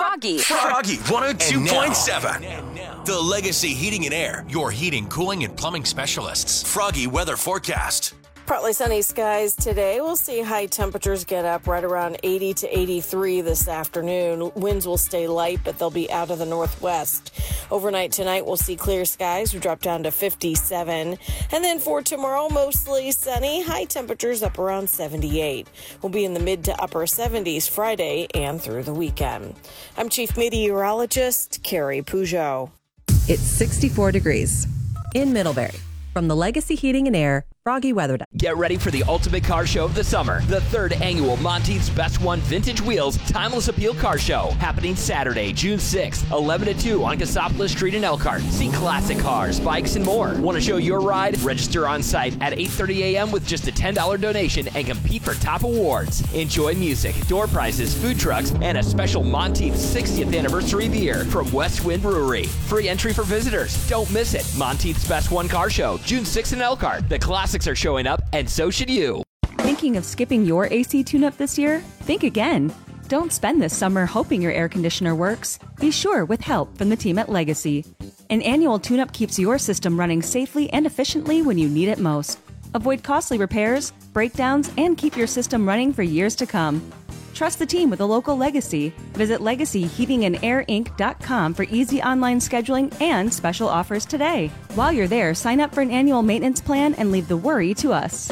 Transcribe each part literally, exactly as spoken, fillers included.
Froggy. Froggy one oh two point seven. The Legacy Heating and Air, your heating, cooling, and plumbing specialists. Froggy weather forecast. Partly sunny skies today. We'll see high temperatures get up right around eighty to eighty-three this afternoon. Winds will stay light, but they'll be out of the northwest. Overnight tonight, we'll see clear skies. We drop down to fifty-seven. And then for tomorrow, mostly sunny. High temperatures up around seventy-eight. We'll be in the mid to upper seventies Friday and through the weekend. I'm Chief Meteorologist Carrie Peugeot. It's sixty-four degrees in Middlebury. From the Legacy Heating and Air Froggy Weather. Get ready for the ultimate car show of the summer. The third annual Monteith's Best One Vintage Wheels Timeless Appeal Car Show. Happening Saturday, June sixth, eleven to two on Cassopolis Street in Elkhart. See classic cars, bikes, and more. Want to show your ride? Register on site at eight thirty a.m. with just a ten dollars donation and compete for top awards. Enjoy music, door prizes, food trucks, and a special Monteith's sixtieth anniversary beer from West Wind Brewery. Free entry for visitors. Don't miss it. Monteith's Best One Car Show, June sixth in Elkhart. The classics are showing up, and so should you. Thinking of skipping your A C tune-up this year? Think again. Don't spend this summer hoping your air conditioner works. Be sure with help from the team at Legacy. An annual tune-up keeps your system running safely and efficiently when you need it most. Avoid costly repairs, breakdowns, and keep your system running for years to come. Trust the team with a local Legacy. Visit legacy heating and air inc dot com for easy online scheduling and special offers today. While you're there, sign up for an annual maintenance plan and leave the worry to us.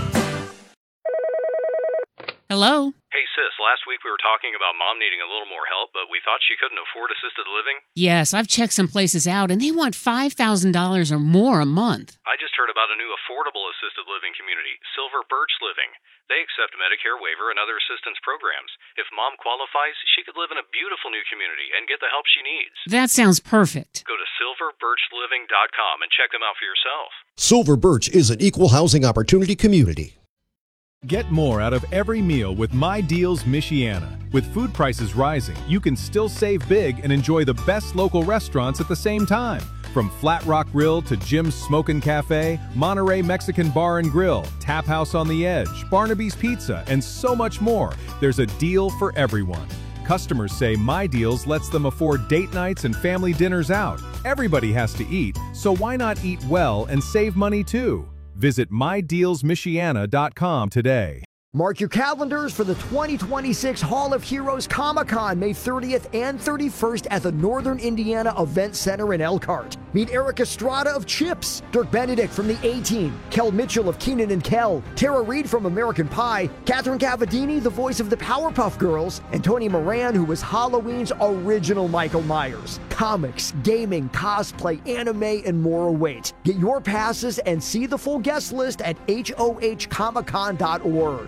Hello? Hey, sis, last week we were talking about Mom needing a little more help, but we thought she couldn't afford assisted living. Yes, I've checked some places out, and they want five thousand dollars or more a month. I just heard about a new affordable assisted living community, Silver Birch Living. They accept Medicare waiver and other assistance programs. If Mom qualifies, she could live in a beautiful new community and get the help she needs. That sounds perfect. Go to silver birch living dot com and check them out for yourself. Silver Birch is an equal housing opportunity community. Get more out of every meal with My Deals Michiana. With food prices rising, you can still save big and enjoy the best local restaurants at the same time. From Flat Rock Grill to Jim's Smokin' Cafe, Monterey Mexican Bar and Grill, Tap House on the Edge, Barnaby's Pizza, and so much more, there's a deal for everyone. Customers say My Deals lets them afford date nights and family dinners out. Everybody has to eat, so why not eat well and save money too? Visit my deals michiana dot com today. Mark your calendars for the twenty twenty-six Hall of Heroes Comic-Con, May thirtieth and thirty-first at the Northern Indiana Event Center in Elkhart. Meet Eric Estrada of Chips, Dirk Benedict from the A-Team, Kel Mitchell of Keenan and Kel, Tara Reid from American Pie, Catherine Cavadini, the voice of the Powerpuff Girls, and Tony Moran, who was Halloween's original Michael Myers. Comics, gaming, cosplay, anime, and more await. Get your passes and see the full guest list at H O H comic con dot org.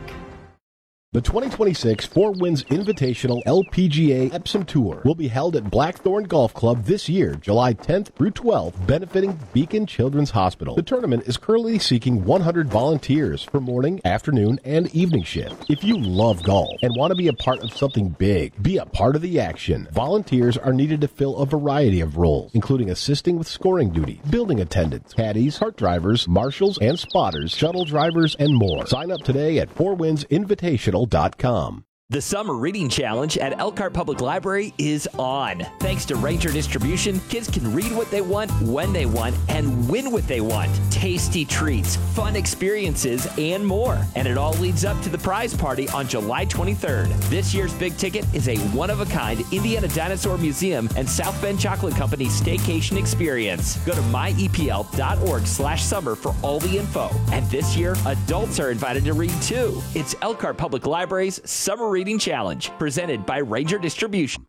The twenty twenty-six Four Winds Invitational L P G A Epsom Tour will be held at Blackthorn Golf Club this year, July tenth through twelfth, benefiting Beacon Children's Hospital. The tournament is currently seeking one hundred volunteers for morning, afternoon, and evening shift. If you love golf and want to be a part of something big, be a part of the action. Volunteers are needed to fill a variety of roles, including assisting with scoring duty, building attendants, caddies, cart drivers, marshals and spotters, shuttle drivers, and more. Sign up today at four winds invitational dot com. The Summer Reading Challenge at Elkhart Public Library is on. Thanks to Ranger Distribution, kids can read what they want, when they want, and win what they want. Tasty treats, fun experiences, and more. And it all leads up to the prize party on July twenty-third. This year's big ticket is a one-of-a-kind Indiana Dinosaur Museum and South Bend Chocolate Company staycation experience. Go to my e p l dot org slash summer for all the info. And this year, adults are invited to read too. It's Elkhart Public Library's Summer Reading Challenge, presented by Ranger Distribution.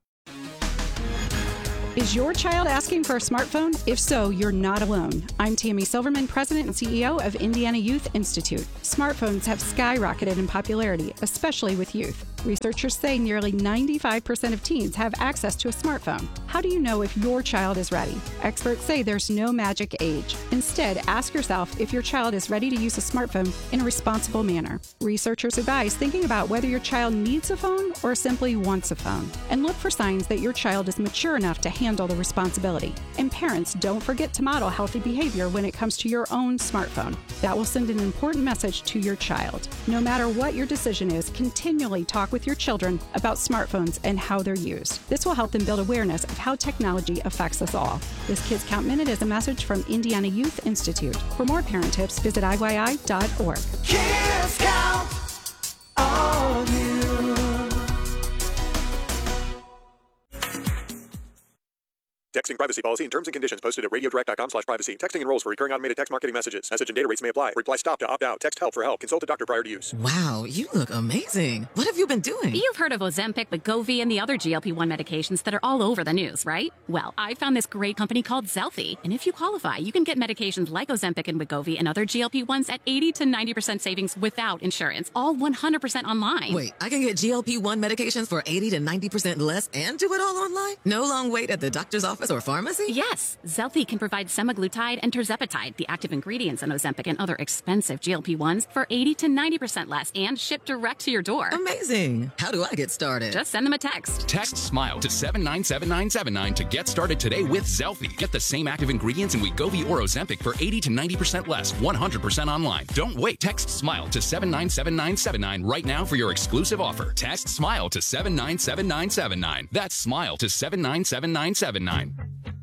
Is your child asking for a smartphone? If so, you're not alone. I'm Tammy Silverman, President and C E O of Indiana Youth Institute. Smartphones have skyrocketed in popularity, especially with youth. Researchers say nearly ninety-five percent of teens have access to a smartphone. How do you know if your child is ready? Experts say there's no magic age. Instead, ask yourself if your child is ready to use a smartphone in a responsible manner. Researchers advise thinking about whether your child needs a phone or simply wants a phone, and look for signs that your child is mature enough to handle the responsibility. And parents, don't forget to model healthy behavior when it comes to your own smartphone. That will send an important message to your child. No matter what your decision is, continually talk with your children about smartphones and how they're used. This will help them build awareness of how technology affects us all. This Kids Count Minute is a message from Indiana Youth Institute. For more parent tips, visit I Y I dot org. Kids count on you. Texting privacy policy and terms and conditions posted at radiodirect.com slash privacy. Texting enrolls for recurring automated text marketing messages. Message and data rates may apply. Reply stop to opt out. Text help for help. Consult a doctor prior to use. Wow, you look amazing. What have you been doing? You've heard of Ozempic, Wegovy, and the other G L P one medications that are all over the news, right? Well, I found this great company called Zelfie. And if you qualify, you can get medications like Ozempic and Wegovy and other G L P ones at eighty to ninety percent savings without insurance. All one hundred percent online. Wait, I can get G L P one medications for eighty to ninety percent less and do it all online? No long wait at the doctor's office or pharmacy? Yeah. Yes, Zelfie can provide semaglutide and tirzepatide, the active ingredients in Ozempic and other expensive G L P ones, for eighty to ninety percent less and shipped direct to your door. Amazing. How do I get started? Just send them a text. Text SMILE to seven nine seven nine seven nine to get started today with Zelfie. Get the same active ingredients in Wegovy or Ozempic for eighty to ninety percent less, one hundred percent online. Don't wait. Text SMILE to seven nine seven nine seven nine right now for your exclusive offer. Text SMILE to seven nine seven nine seven nine. That's SMILE to seven nine seven nine seven nine.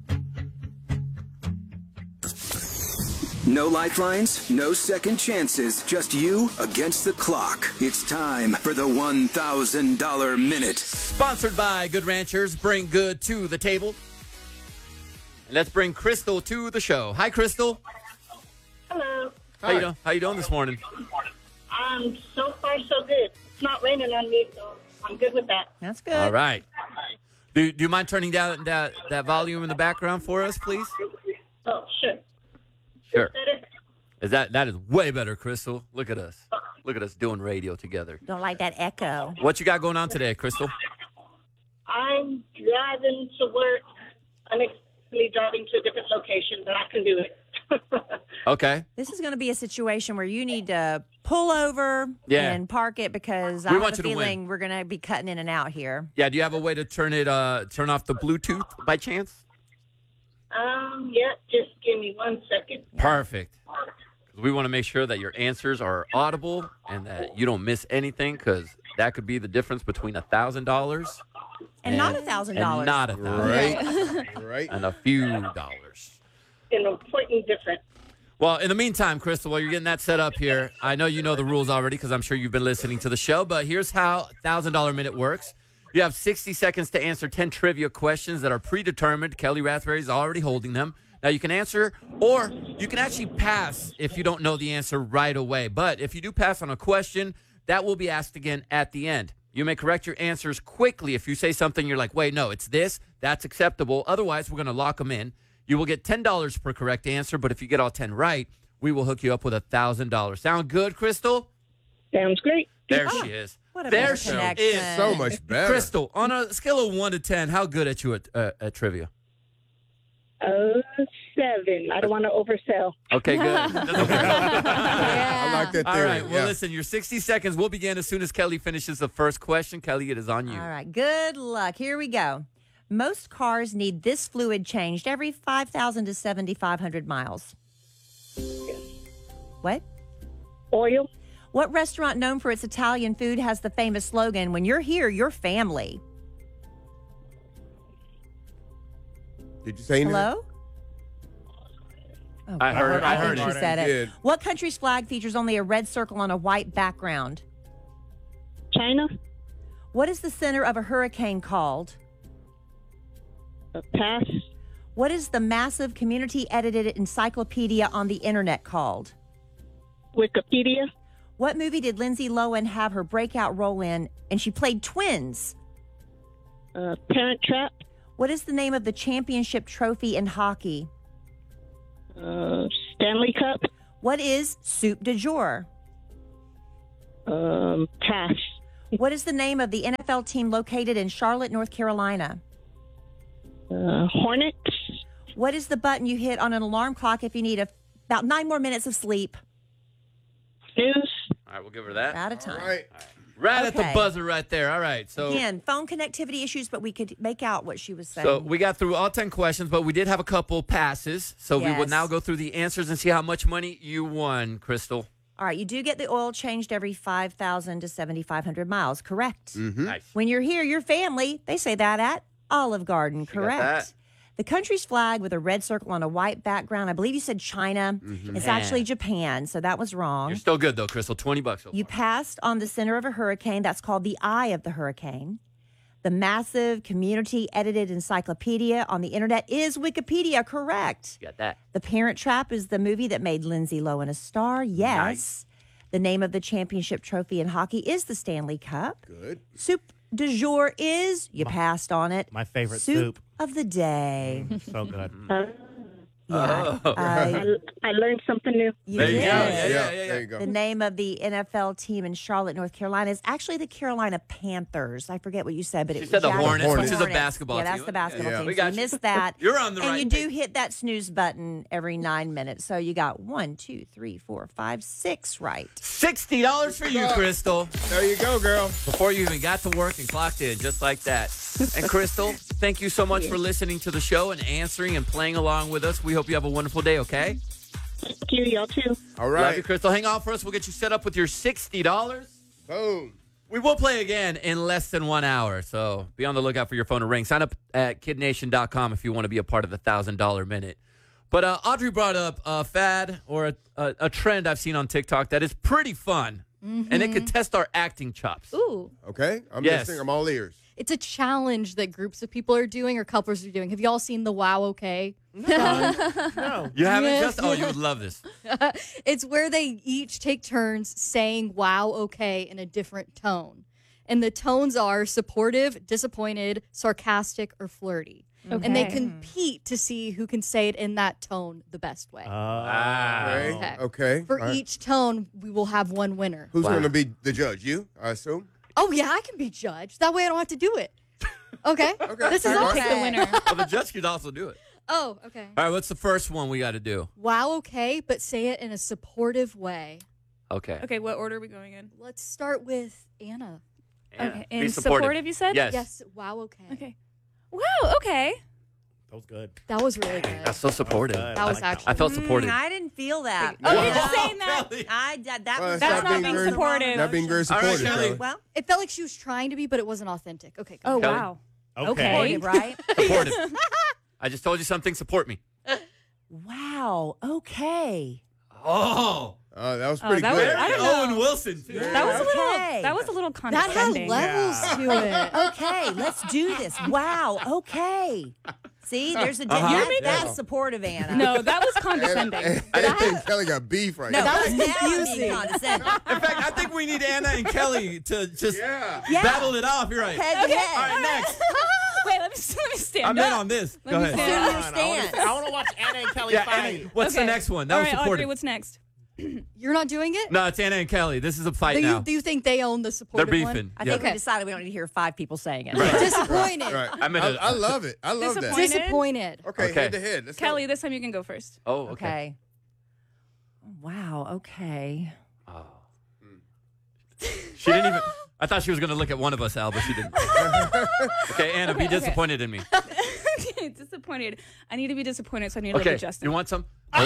No lifelines, no second chances, just you against the clock. It's time for the one thousand dollar minute. Sponsored by Good Ranchers, bring good to the table. And let's bring Crystal to the show. Hi, Crystal. Hello. How you doing? How you doing this morning? Um, so far so good. It's not raining on me, so I'm good with that. That's good. All right. Do, do you mind turning down that, that volume in the background for us, please? Oh, sure. Sure. Is that that is way better, Crystal? Look at us. Look at us doing radio together. Don't like that echo. What you got going on today, Crystal? I'm driving to work, unexpectedly driving to a different location, but I can do it. Okay. This is going to be a situation where you need to pull over Yeah. and park it because We I want have a you to win. feeling we're going to be cutting in and out here. Yeah, do you have a way to turn it uh turn off the Bluetooth by chance? Um, yeah, just give me one second. Perfect. We want to make sure that your answers are audible and that you don't miss anything, because that could be the difference between a thousand dollars And not a thousand dollars. not a thousand Right. right, and a few dollars. An important difference. Well, in the meantime, Crystal, while you're getting that set up here, I know you know the rules already because I'm sure you've been listening to the show, but here's how one thousand dollar minute works. You have sixty seconds to answer ten trivia questions that are predetermined. Kelly Rathbury's already holding them. Now, you can answer, or you can actually pass if you don't know the answer right away. But if you do pass on a question, that will be asked again at the end. You may correct your answers quickly. If you say something, you're like, wait, no, it's this. That's acceptable. Otherwise, we're going to lock them in. You will get ten dollars per correct answer, but if you get all ten right, we will hook you up with one thousand dollars. Sound good, Crystal? Sounds great. There Oh, she is. What a there better she connection. is. So much better. Crystal, on a scale of one to ten, how good at you at, uh, at trivia? Uh, seven. I don't want to oversell. Okay, good. I like that All theory. right. Well, yeah. listen, your sixty seconds will begin as soon as Kelly finishes the first question. Kelly, it is on you. All right. Good luck. Here we go. Most cars need this fluid changed every five thousand to seven thousand five hundred miles. What? Oil. What restaurant known for its Italian food has the famous slogan, when you're here, you're family? Did you say anything? Hello? Oh, I heard. I heard think it. she said it. Did. What country's flag features only a red circle on a white background? China. What is the center of a hurricane called? Uh, pass. What is the massive community-edited encyclopedia on the internet called? Wikipedia. What movie did Lindsay Lohan have her breakout role in, and she played twins? Uh, Parent Trap. What is the name of the championship trophy in hockey? Uh, Stanley Cup. What is soup du jour? Um, pass. What is the name of the N F L team located in Charlotte, North Carolina? Uh, Hornets. What is the button you hit on an alarm clock if you need a, about nine more minutes of sleep? Snooze. All right, we'll give her that. Out of time. All right. Right at the Okay. buzzer right there. All right. So Again, phone connectivity issues, but we could make out what she was saying. So we got through all ten questions, but we did have a couple passes. So we will Yes. now go through the answers and see how much money you won, Crystal. All right, you do get the oil changed every five thousand to seventy-five hundred miles, correct? Mm-hmm. Nice. When you're here, your family, they say that at Olive Garden, got correct? that. The country's flag with a red circle on a white background. I believe you said China. Mhm. It's Japan. actually Japan, so that was wrong. You're still good, though, Crystal. twenty bucks. So You passed on the center of a hurricane. That's called the eye of the hurricane. The massive community-edited encyclopedia on the internet is Wikipedia, correct? You got that. The Parent Trap is the movie that made Lindsay Lohan a star, yes. Nice. The name of the championship trophy in hockey is the Stanley Cup. Good. Soup du jour is, you passed on it, My favorite soup, soup. of the day. So good. Yeah, Oh. I- I, I learned something new. You There you did. go. Yeah, yeah, yeah, yeah. There you go. The name of the N F L team in Charlotte, North Carolina, is actually the Carolina Panthers. I forget what you said, but She it said the yeah, Hornets, which is a Hornets. basketball Yeah, team. that's the basketball Yeah. team. We So got you you. missed that. You're on the and right you do page. hit that snooze button every nine minutes. So you got one, two, three, four, five, six right. sixty dollars for you, Crystal. There you go, girl. Before you even got to work and clocked in, just like that. And Crystal, thank you so much for listening to the show and answering and playing along with us. We hope you have a wonderful day, okay? Thank you, y'all too. All Love right. you, Crystal. Hang on for us. We'll get you set up with your sixty dollars. Boom. We will play again in less than one hour, so be on the lookout for your phone to ring. Sign up at kid nation dot com if you want to be a part of the one thousand dollars minute. But uh, Audrey brought up a fad or a, a, a trend I've seen on TikTok that is pretty fun, and it could test our acting chops. Ooh. Okay. I'm Yes. listening. I'm all ears. It's a challenge that groups of people are doing or couples are doing. Have y'all seen the Wow Okay? No. You haven't Yes. just? Oh, you would love this. It's where they each take turns saying wow okay in a different tone. And the tones are supportive, disappointed, sarcastic, or flirty. And they Okay. compete to see who can say it in that tone the best way. Wow. Okay. Okay. Okay. For All right. each tone, we will have one winner. Who's Wow. going to be the judge? You, I assume? Oh, yeah, I can be judged. That way I don't have to do it. Okay? Okay. This is All awesome. right. the winner. Well, the judge could also do it. Oh, okay. All right, what's the first one we got to do? Wow, okay, but say it in a supportive way. Okay. Okay, what order are we going in? Let's start with Anna. Anna, Okay, be and supportive. supportive, you said? Yes. Yes, wow, okay. Okay. Wow, okay. That was good. That was really good. That's so supportive. That was good. That I was like that actually. I felt supported. Mm, I didn't feel that. Oh, Wow. you're just saying that. I that, that Well, was that's That's not being very- supportive. Not being very All right, supportive, Kelly. Kelly. Well, It felt like she was trying to be, but it wasn't authentic. Okay, go Oh, ahead. Kelly. wow. Okay. supportive, right? Supportive. I just told you something. Support me. Wow. Okay. Oh. Oh, that was Oh, pretty that was- good. I don't know. Owen Wilson, too. That was a little. Okay. That was a little That had condescending. levels Yeah. to it. Okay, let's do this. Wow. Okay. See, there's a Uh-huh. that, Yeah. that's supportive, Anna. No, that was And, condescending. and I think Kelly got beef right no, now. that was now confusing. being condescending. In fact, I think we need Anna and Kelly to just Yeah. Yeah. battle it off. You're right. Head to head. All right, next. Wait, let me, let me stand I'm up. in on this. Let Go me ahead. stand Assume up. your stance. I want to watch Anna and Kelly Yeah, fight. Anna, what's the Okay. next one? That All was right, Audrey, supportive. what's next? You're not doing it? No, it's Anna and Kelly. This is a fight Do now. you, do you think they own the They're supportive beefing. one? I Yeah. think we Okay. decided we don't need to hear five people saying it. Right. Disappointed. Right. I'm in I, a- I love it. I love that. Disappointed. Disappointed. Okay, Okay. head to head. Let's go. Kelly, this time you can go first. Oh, okay. Okay. Wow. Okay. Oh. She didn't even. I thought she was going to look at one of us, Al, but she didn't. Okay, Anna, be Okay, okay. disappointed in me. Disappointed. I need to be disappointed, so I need to Okay, look at Justin. you want some? That's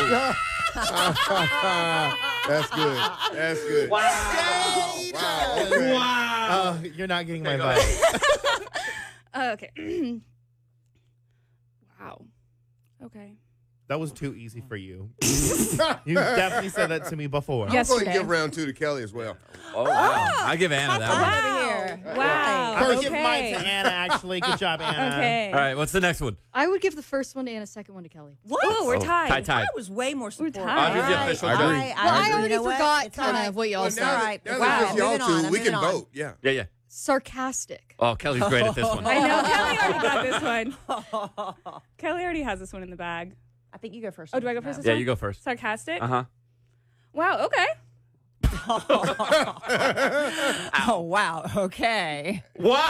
good. That's good. Wow. Wow. Okay. Wow. Uh, you're not getting my go vibe. Uh, okay. Wow. Okay. That was too easy for you. You definitely said that to me before. I'm going to Yesterday. give round two to Kelly as well. Oh, wow. I give Anna that one. Over here. Wow. I'm gonna Okay. give mine to Anna, actually. Good job, Anna. Okay. All right, what's the next one? I would give the first one to Anna, second one to Kelly. What? Oh, we're Oh, tied. tie, tie. I was way more supportive. tied. Audrey's the official I, judge. I, Well, I you already know what? forgot It's all kind right. of what y'all Well, said. now all that, right. now Wow. that it's y'all Moving on, two, we moving can on. vote. Yeah. Yeah, yeah. Sarcastic. Oh, Kelly's great at this one. I know. Kelly already got this one. Kelly already has this one in the bag. I think you go first. Oh, do I go first this Yeah, one? you go first. Sarcastic? Uh huh. Wow, okay. Oh, wow. Okay. Wow.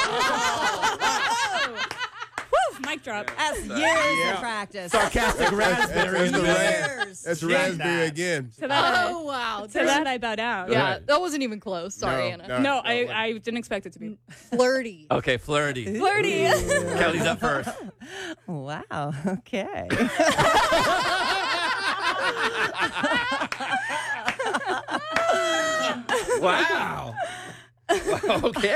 Woo, mic drop. That's years of practice. Sarcastic raspberry. That's the Years. ras- That's Yeah. raspberry again. To that, Oh, wow. to that I bow down. Yeah, Right. that wasn't even close. Sorry, No, Anna. no. No, I, I didn't expect it to be. Flirty. Okay, flirty. Flirty. Kelly's up first. Wow. Okay. Wow. Okay.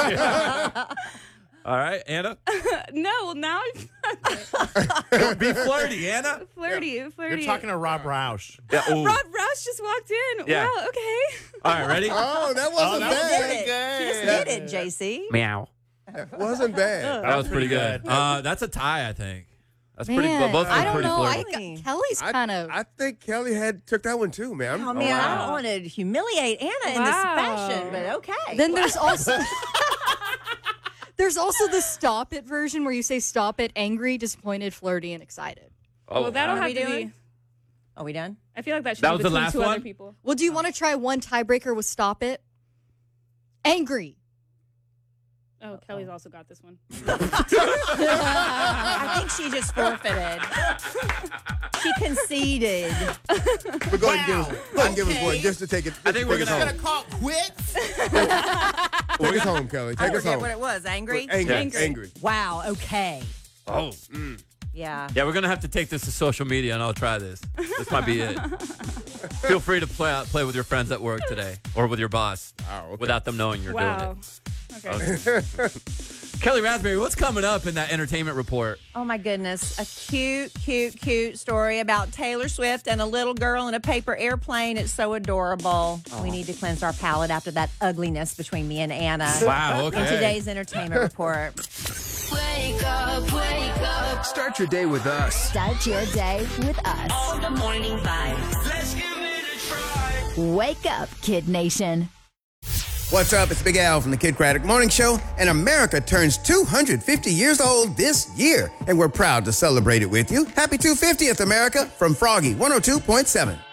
All right, Anna. No, well, now I'm Be flirty, Anna. flirty, flirty. You're talking to Rob Roush. Yeah. ooh. Rob Roush just walked in. Yeah. Wow, okay. All right, ready? Oh, that wasn't that was bad. Did it. She just did it, J C. Meow. Wasn't bad. That was pretty good. Uh, that's a tie, I think. That's pretty. Man, Both of I them don't pretty know. I, flirty. Kelly's I, kind of. I think Kelly had took that one too, man. Oh, man, I don't want to humiliate Anna in this Wow. fashion, but okay. Then there's also there's also the stop it version where you say stop it, angry, disappointed, flirty, and excited. Oh, well, that'll Are have we to doing? be. Are we done? I feel like that should That be was the between last two one? other people. Well, do you want to try one tiebreaker with stop it? Angry. Oh, Kelly's also got this one. I think she just forfeited. She conceded. But go ahead and give us, go ahead and give us one just to take it. I think we're take us gonna- home. Call quits? Take us home, Kelly. I Take us forget home. what it was. Angry? Angry. Angry. Angry. Wow, okay. Oh. Yeah. Yeah, we're gonna have to take this to social media, and I'll try this. This might be it. Feel free to play out, play with your friends at work today, or with your boss, Oh, okay. without them knowing you're Wow. doing it. Okay. Kelly Raspberry, what's coming up in that entertainment report? Oh my goodness. A cute, cute, cute story about Taylor Swift and a little girl in a paper airplane. It's so adorable. We need to cleanse our palate after that ugliness between me and Anna. Wow, okay. In today's entertainment report. Wake up, wake up. Start your day with us. Start your day with us. All the morning vibes. Let's give it a try. Wake up, Kid Nation. What's up? It's Big Al from the Kid Craddock Morning Show, and America turns two hundred fifty years old this year, and we're proud to celebrate it with you. Happy two hundred fiftieth, America, from Froggy one oh two point seven.